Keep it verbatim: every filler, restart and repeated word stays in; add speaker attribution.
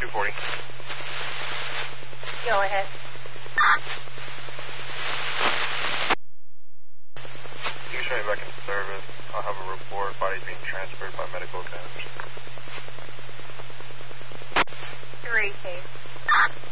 Speaker 1: two forty.
Speaker 2: Go ahead.
Speaker 1: You can show me back in service. I'll have a report. Body being transferred by medical attendants.